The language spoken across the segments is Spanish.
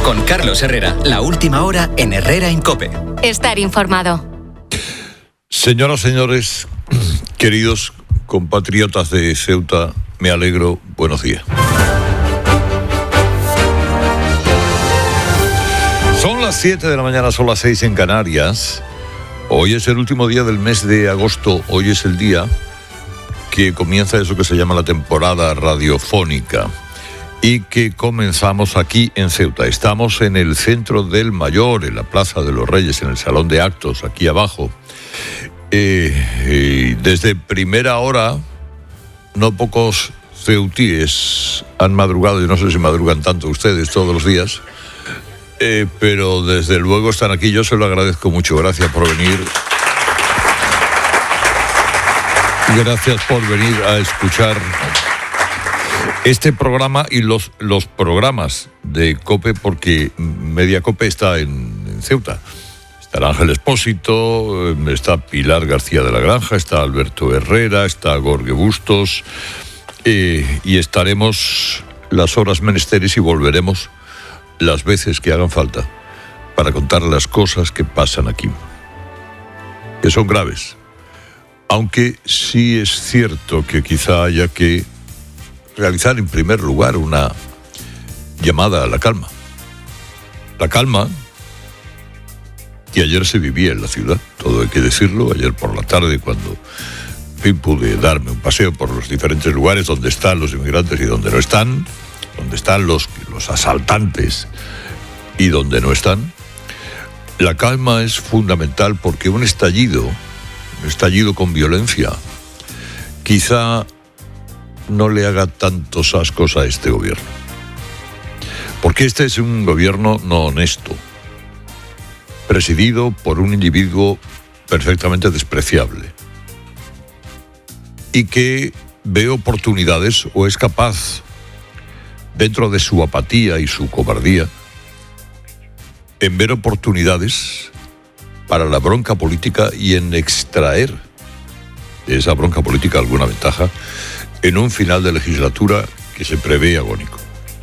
Con Carlos Herrera, la última hora en Herrera en COPE. Estar informado. Señoras, señores, queridos compatriotas de Ceuta, me alegro, buenos días. Son las 7 de la mañana, son las 6 en Canarias. Hoy es el último día del mes de agosto, hoy es el día que comienza eso que se llama la temporada radiofónica y que comenzamos aquí en Ceuta. Estamos en el centro del Mayor, en la Plaza de los Reyes, en el Salón de Actos, aquí abajo. Desde primera hora, no pocos ceutíes han madrugado, yo no sé si madrugan tanto ustedes todos los días, pero desde luego están aquí, yo se lo agradezco mucho, gracias por venir. Gracias por venir a escuchar este programa y los programas de COPE, porque Media COPE está en Ceuta. Está Ángel Expósito, está Pilar García de la Granja, está Alberto Herrera, está Jorge Bustos, y estaremos las horas menesteres y volveremos las veces que hagan falta para contar las cosas que pasan aquí, que son graves. Aunque sí es cierto que quizá haya que realizar en primer lugar una llamada a la calma. La calma que ayer se vivía en la ciudad, todo hay que decirlo. Ayer por la tarde, cuando pude darme un paseo por los diferentes lugares donde están los inmigrantes y donde no están, donde están los asaltantes y donde no están, la calma es fundamental, porque un estallido con violencia quizá no le haga tantos ascos a este gobierno, porque este es un gobierno no honesto, presidido por un individuo perfectamente despreciable y que ve oportunidades, o es capaz, dentro de su apatía y su cobardía, en ver oportunidades para la bronca política y en extraer de esa bronca política alguna ventaja en un final de legislatura que se prevé agónico.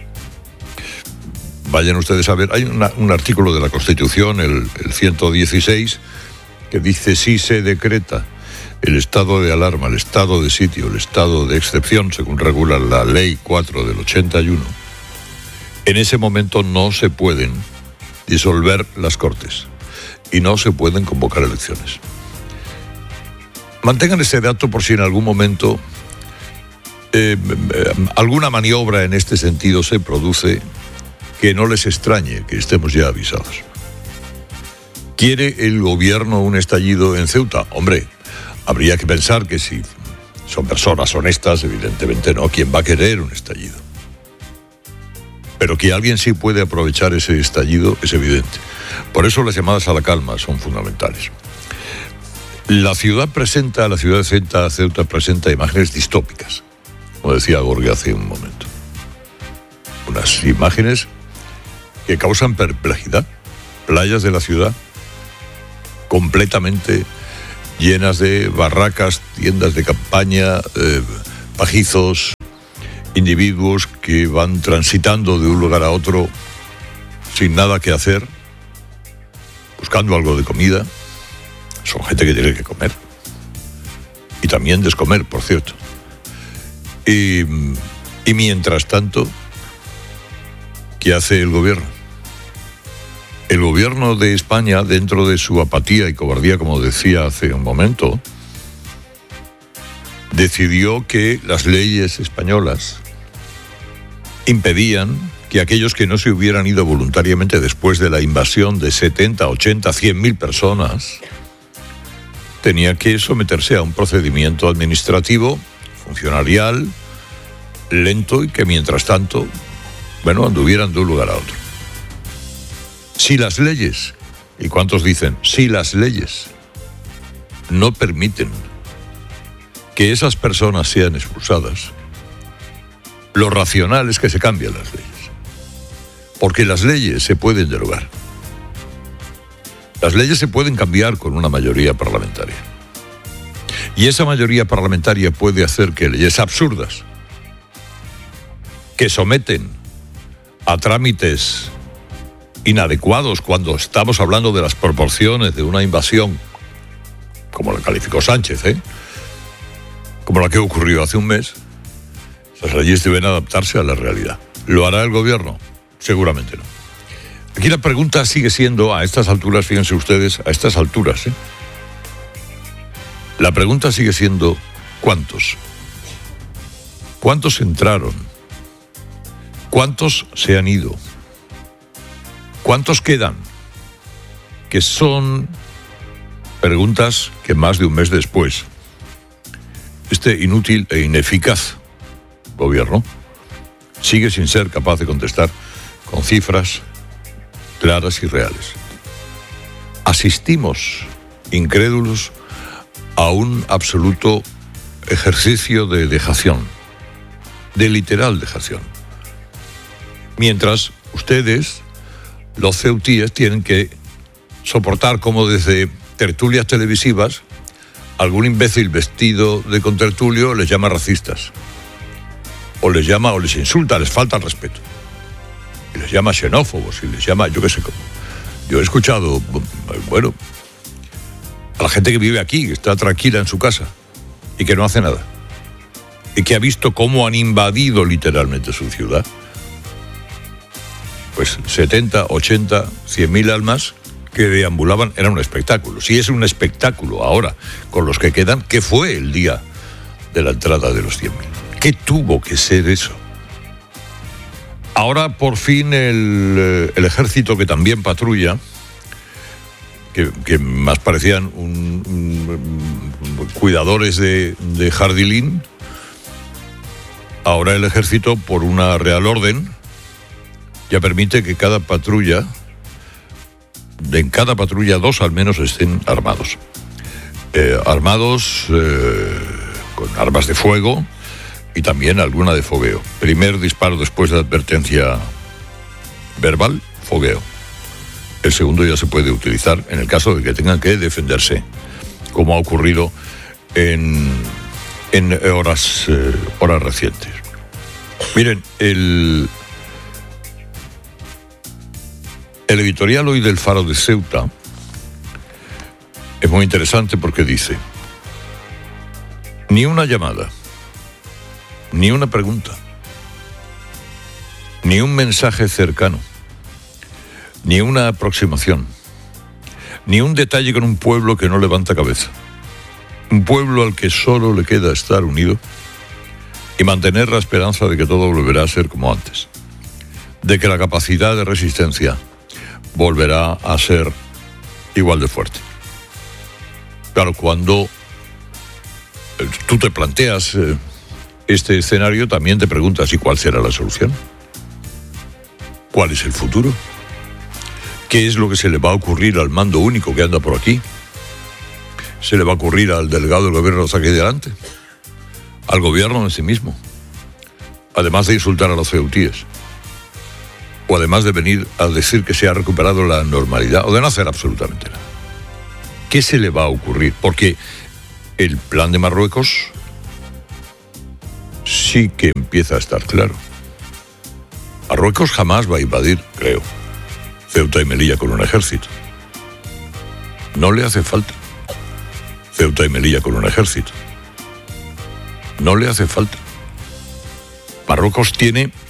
Vayan ustedes a ver, hay un artículo de la Constitución, el 116, que dice: si se decreta el estado de alarma, el estado de sitio, el estado de excepción, según regula la Ley 4 del 81, en ese momento no se pueden disolver las Cortes y no se pueden convocar elecciones. Mantengan ese dato por si en algún momento alguna maniobra en este sentido se produce, que no les extrañe que estemos ya avisados. ¿Quiere el gobierno un estallido en Ceuta? Hombre, habría que pensar que si son personas honestas, evidentemente no. ¿Quién va a querer un estallido? Pero que alguien sí puede aprovechar ese estallido es evidente. Por eso las llamadas a la calma son fundamentales. La ciudad de Ceuta presenta imágenes distópicas, como decía Jorge hace un momento. Unas imágenes que causan perplejidad. Playas de la ciudad completamente llenas de barracas, tiendas de campaña, pajizos, individuos que van transitando de un lugar a otro sin nada que hacer, buscando algo de comida. Son gente que tiene que comer y también descomer, por cierto. Y mientras tanto, ¿qué hace el gobierno? El gobierno de España, dentro de su apatía y cobardía, como decía hace un momento, decidió que las leyes españolas impedían que aquellos que no se hubieran ido voluntariamente después de la invasión de 70, 80, 100.000 personas, tenía que someterse a un procedimiento administrativo, funcionarial, lento, y que mientras tanto, anduvieran de un lugar a otro. Si las leyes, ¿y cuántos dicen? Si las leyes no permiten que esas personas sean expulsadas, lo racional es que se cambien las leyes. Porque las leyes se pueden derogar. Las leyes se pueden cambiar con una mayoría parlamentaria. Y esa mayoría parlamentaria puede hacer que leyes absurdas, que someten a trámites inadecuados cuando estamos hablando de las proporciones de una invasión, como la calificó Sánchez, como la que ocurrió hace un mes, esas leyes deben adaptarse a la realidad. ¿Lo hará el gobierno? Seguramente no. Aquí la pregunta sigue siendo, a estas alturas, fíjense ustedes, a estas alturas, la pregunta sigue siendo, ¿cuántos? ¿Cuántos entraron? ¿Cuántos se han ido? ¿Cuántos quedan? Que son preguntas que más de un mes después, este inútil e ineficaz gobierno sigue sin ser capaz de contestar con cifras claras y reales. Asistimos, incrédulos, a un absoluto ejercicio de dejación, de literal dejación. Mientras ustedes, los ceutíes, tienen que soportar como desde tertulias televisivas algún imbécil vestido de contertulio les llama racistas, o les llama o les insulta, les falta el respeto, y les llama xenófobos, y les llama, yo qué sé cómo. Yo he escuchado, bueno, a la gente que vive aquí, que está tranquila en su casa y que no hace nada, y que ha visto cómo han invadido literalmente su ciudad. Pues 70, 80, 100.000 almas que deambulaban, era un espectáculo. Si es un espectáculo ahora con los que quedan, ¿qué fue el día de la entrada de los 100.000? ¿Qué tuvo que ser eso? Ahora por fin el ejército, que también patrulla, que más parecían cuidadores de jardilín, ahora el ejército, por una real orden, ya permite que cada patrulla, en cada patrulla 2 al menos, estén armados. Con armas de fuego y también alguna de fogueo. Primer disparo después de advertencia verbal, fogueo. El segundo ya se puede utilizar en el caso de que tengan que defenderse, como ha ocurrido en horas recientes. Miren, el editorial hoy del Faro de Ceuta es muy interesante porque dice: ni una llamada, ni una pregunta, ni un mensaje cercano, ni una aproximación, ni un detalle con un pueblo que no levanta cabeza. Un pueblo al que solo le queda estar unido y mantener la esperanza de que todo volverá a ser como antes, de que la capacidad de resistencia volverá a ser igual de fuerte. Claro, cuando tú te planteas este escenario, también te preguntas: ¿y cuál será la solución? ¿Cuál es el futuro? ¿Qué es lo que se le va a ocurrir al mando único que anda por aquí? ¿Se le va a ocurrir al delegado del gobierno que está aquí delante? ¿Al gobierno en sí mismo? Además de insultar a los ceutíes, o además de venir a decir que se ha recuperado la normalidad, o de no hacer absolutamente nada. ¿Qué se le va a ocurrir? Porque el plan de Marruecos sí que empieza a estar claro. Marruecos jamás va a invadir, creo, Ceuta y Melilla con un ejército. No le hace falta Ceuta y Melilla con un ejército. No le hace falta. Marruecos tiene